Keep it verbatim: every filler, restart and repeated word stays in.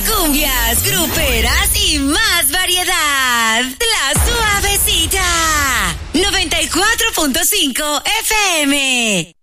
cumbias, gruperas y más variedad. La Suavecita. noventa y cuatro punto cinco F M.